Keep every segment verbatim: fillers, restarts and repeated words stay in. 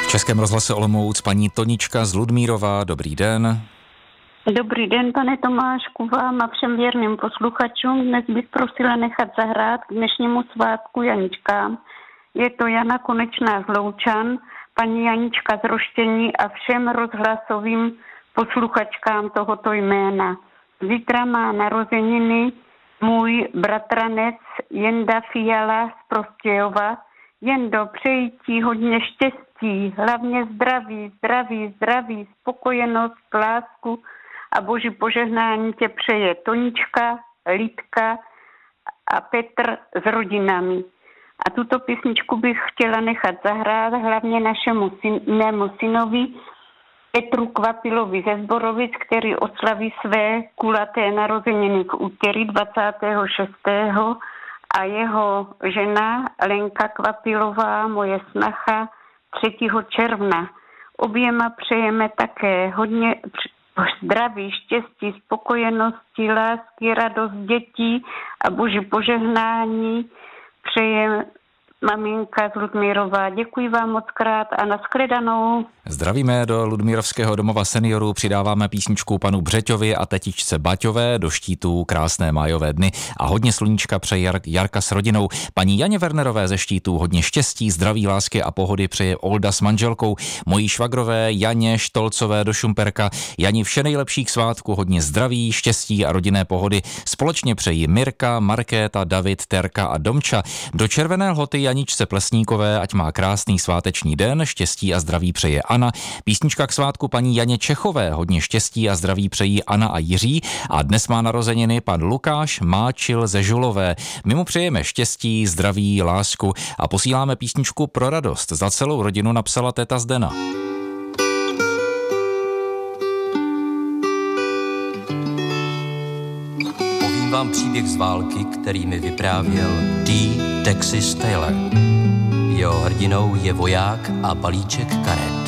Českém rozhlase Olomouc paní Tonička z Ludmírova. Dobrý den. Dobrý den, pane Tomášku, vám a všem věrným posluchačům. Dnes bych prosila nechat zahrát k dnešnímu svátku Janičkám. Je to Jana Konečná z Loučan, paní Janička z Roštění a všem rozhlasovým posluchačkám tohoto jména. Zítra má narozeniny můj bratranec Jenda Fiala z Prostějova. Jendo, přeji ti hodně štěstí, hlavně zdraví, zdraví, zdraví, spokojenost, lásku a boží požehnání tě přeje Tonička, Lidka a Petr s rodinami. A tuto písničku bych chtěla nechat zahrát hlavně našemu syn, mému synovi Petru Kvapilovi ze Zborovic, který oslaví své kulaté narozeniny v úterý dvacátého šestého a jeho žena Lenka Kvapilová, moje snacha, třetího června. Oběma přejeme také hodně zdraví, štěstí, spokojenosti, lásky, radost dětí a boží požehnání přeje maminka z Ludmírova. Děkuji vám moc krát a nashledanou. Zdravíme do Ludmírovského domova seniorů, přidáváme písničku panu Břeťovi a tetičce Baťové do Štítů krásné májové dny a hodně sluníčka přeje Jar- Jarka s rodinou. Paní Janě Wernerové ze Štítů hodně štěstí, zdraví, lásky a pohody přeje Olda s manželkou, mojí švagrové Janě Štolcové do Šumperka. Jani vše nejlepší k svátku, hodně zdraví, štěstí a rodinné pohody. Společně přeji Mirka, Markéta, David, Terka a Domča. Do Červené Lhoty Janičce Plesníkové, ať má krásný sváteční den, štěstí a zdraví přeje Anna. Písnička k svátku paní Janě Čechové, hodně štěstí a zdraví přejí Anna a Jiří. A dnes má narozeniny pan Lukáš Máčil ze Žulové. My mu přejeme štěstí, zdraví, lásku a posíláme písničku pro radost. Za celou rodinu napsala teta Zdena. Povím vám příběh z války, který mi vyprávěl D. Texas Taylor. Jeho hrdinou je voják a balíček karet.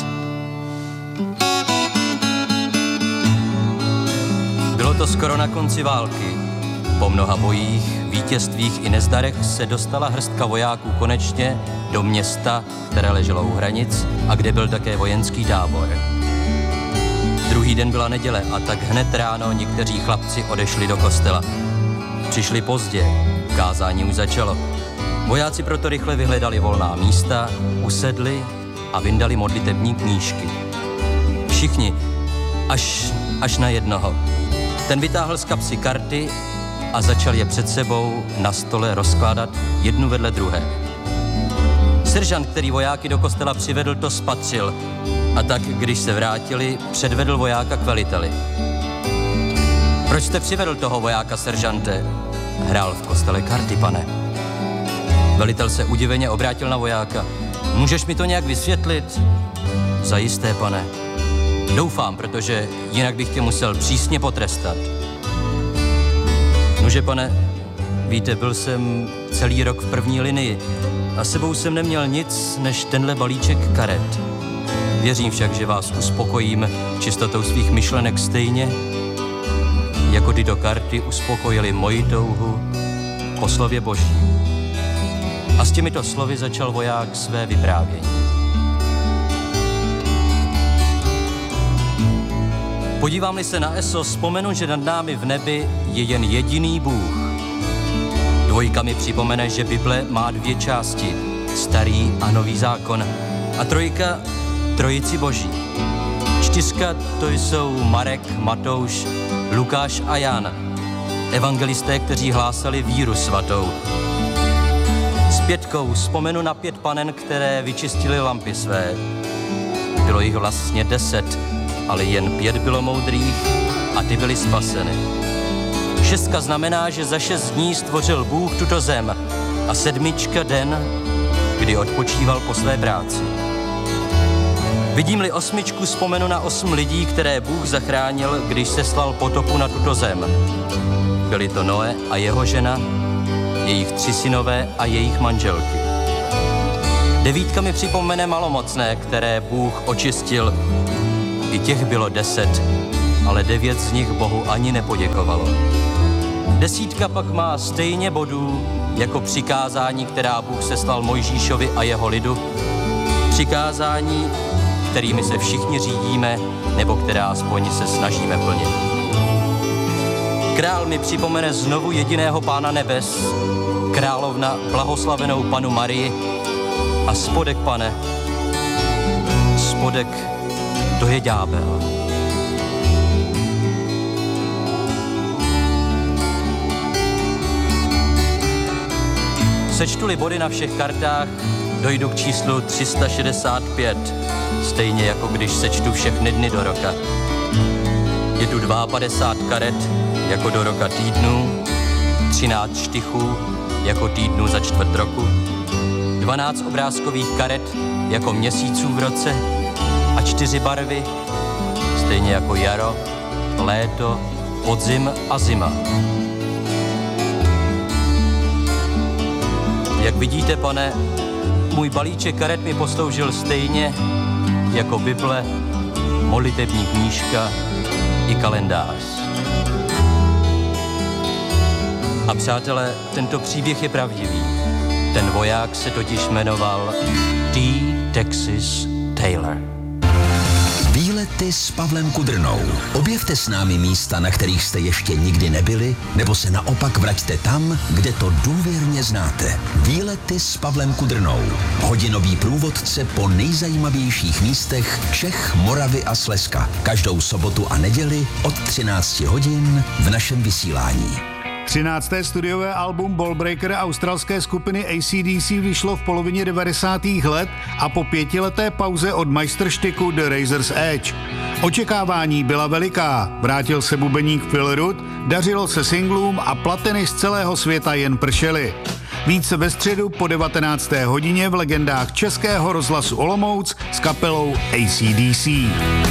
Bylo to skoro na konci války. Po mnoha bojích, vítězstvích i nezdarech se dostala hrstka vojáků konečně do města, které leželo u hranic a kde byl také vojenský tábor. Druhý den byla neděle a tak hned ráno někteří chlapci odešli do kostela. Přišli pozdě, kázání už začalo. Vojáci proto rychle vyhledali volná místa, usedli a vyndali modlitební knížky. Všichni, až, až na jednoho. Ten vytáhl z kapsy karty a začal je před sebou na stole rozkládat jednu vedle druhé. Seržant, který vojáky do kostela přivedl, to spatřil a tak, když se vrátili, předvedl vojáka k veliteli. Proč jste přivedl toho vojáka, seržante? Hrál v kostele karty, pane. Velitel se udiveně obrátil na vojáka. Můžeš mi to nějak vysvětlit? Zajisté, pane. Doufám, protože jinak bych tě musel přísně potrestat. Nože, pane, víte, byl jsem celý rok v první linii a sebou jsem neměl nic než tenhle balíček karet. Věřím však, že vás uspokojím čistotou svých myšlenek stejně, jako tyto karty uspokojily moji touhu po slově Boží. A s těmito slovy začal voják své vyprávění. Podívám-li se na eso, vzpomenu, že nad námi v nebi je jen jediný Bůh. Dvojka mi připomene, že Bible má dvě části, starý a nový zákon. A trojka, trojici Boží. Čtyřka, to jsou Marek, Matouš, Lukáš a Jan. Evangelisté, kteří hlásali víru svatou. S pětkou vzpomenu na pět panen, které vyčistily lampy své. Bylo jich vlastně deset, ale jen pět bylo moudrých a ty byly spaseny. Šestka znamená, že za šest dní stvořil Bůh tuto zem a sedmička den, kdy odpočíval po své práci. Vidím-li osmičku, vzpomenu na osm lidí, které Bůh zachránil, když seslal potopu na tuto zem. Byli to Noé a jeho žena, jejich tři synové a jejich manželky. Devítka mi připomene malomocné, které Bůh očistil. I těch bylo deset, ale devět z nich Bohu ani nepoděkovalo. Desítka pak má stejně bodů jako přikázání, která Bůh seslal Mojžíšovi a jeho lidu. Přikázání, kterými se všichni řídíme, nebo která aspoň se snažíme plnit. Král mi připomene znovu jediného Pána nebes, královna blahoslavenou Panu Marii a spodek, pane, spodek, to je ďábel. Sečtu-li body na všech kartách, dojdu k číslu tři sta šedesát pět, stejně jako když sečtu všechny dny do roka. Je tu padesát dva karet jako do roka týdnů, třináct štychů jako týdnů za čtvrt roku, dvanáct obrázkových karet jako měsíců v roce a čtyři barvy, stejně jako jaro, léto, podzim a zima. Jak vidíte, pane, můj balíček karet mi posloužil stejně jako Bible, modlitební knížka i kalendář. A přátelé, tento příběh je pravdivý. Ten voják se totiž jmenoval T. Texas Taylor. Výlety s Pavlem Kudrnou. Objevte s námi místa, na kterých jste ještě nikdy nebyli, nebo se naopak vraťte tam, kde to důvěrně znáte. Výlety s Pavlem Kudrnou. Hodinový průvodce po nejzajímavějších místech Čech, Moravy a Slezska. Každou sobotu a neděli od třinácti hodin v našem vysílání. třinácté studiové album Ballbreaker australské skupiny A C D C vyšlo v polovině devadesátých let a po pětileté pauze od majstrštyku The Razor's Edge. Očekávání byla veliká, vrátil se bubeník Phil Rudd, dařilo se singlům a platiny z celého světa jen pršely. Více ve středu po devatenácté hodině v legendách Českého rozhlasu Olomouc s kapelou A C D C.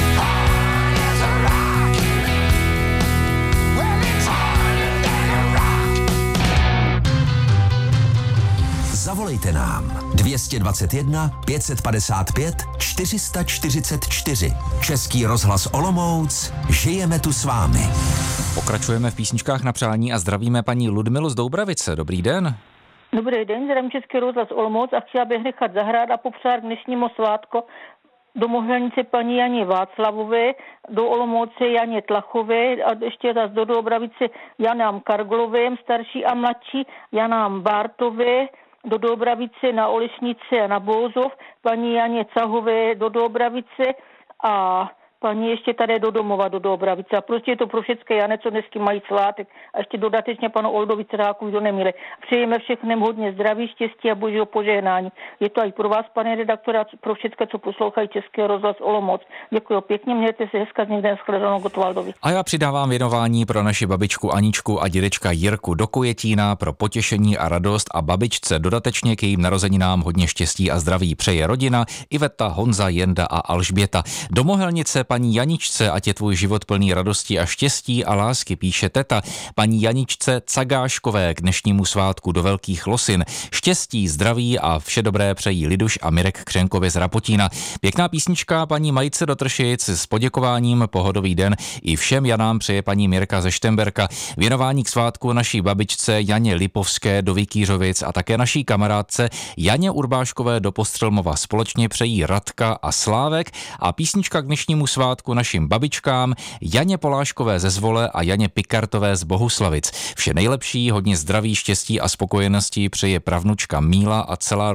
Zavolejte nám dvě stě dvacet jedna pět set padesát pět čtyři sta čtyřicet čtyři. Český rozhlas Olomouc, žijeme tu s vámi. Pokračujeme v písničkách na přání a zdravíme paní Ludmilu z Doubravice. Dobrý den. Dobrý den, zdravím Český rozhlas Olomouc a chtěla bych nechat zahrát a popřát k dnešnímu svátku do Mohelnice paní Janě Václavové, do Olomouce Janě Tlachové a ještě zase do Doubravice Janám Karglovém, starší a mladší, Janám Bártové, do Doubravice na Olešnice a na Bouzov, paní Janě Cahové do Doubravice a paní ještě tady do domova do Doubravice. A prostě je to pro všechny Jane, co dnesky mají svátek. A ještě dodatečně panu Oldovi Ceráku do Nemile. Přejeme všechnem hodně zdraví, štěstí a božího požehnání. Je to i pro vás, pane redaktora, pro všechny, co poslouchají Český rozhlas Olomouc. Děkuji pěkně, mějte se hezka z někde shledanou Gotwaldovi. A já přidávám věnování pro naši babičku Aničku a dědečka Jirku do Kojetína pro potěšení a radost a babičce dodatečně k jejím narozeninám hodně štěstí a zdraví přeje rodina Iveta, Honza, Jenda a Alžběta. Do Mohelnice paní Janičce, ať je tvůj život plný radosti a štěstí a lásky, píše teta. Paní Janičce Cagáškové k dnešnímu svátku do Velkých Losin. Štěstí, zdraví a vše dobré přejí Liduš a Mirek Křenkovi z Rapotína. Pěkná písnička paní Majce do Tršic s poděkováním pohodový den i všem Janám přeje paní Mirka ze Štemberka. Věnování k svátku naší babičce Janě Lipovské do Vikířovic a také naší kamarádce Janě Urbáškové do Postřelmova společně přejí Radka a Slávek a písnička k dnešnímu svátku našim babičkám Janě Poláškové ze Zvole a Janě Pikartové z Bohuslavic. Vše nejlepší, hodně zdraví, štěstí a spokojenosti přeje pravnučka Míla a celá